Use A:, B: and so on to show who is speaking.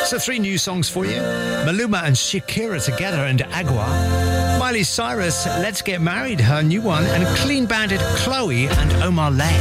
A: So 3 new songs for you. Maluma and Shakira together and Agua. Miley Cyrus, Let's Get Married, her new one. And Clean Bandit, Chloe and Omar Lay.